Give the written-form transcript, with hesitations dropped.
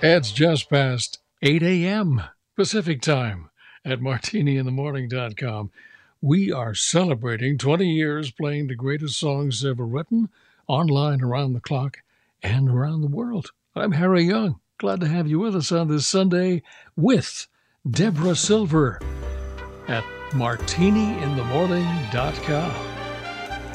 It's just past 8 a.m. Pacific time at martiniinthemorning.com. We are celebrating 20 years playing the greatest songs ever written, online, around the clock, and around the world. I'm Harry Young. Glad to have you with us on this Sunday with Deborah Silver at martiniinthemorning.com.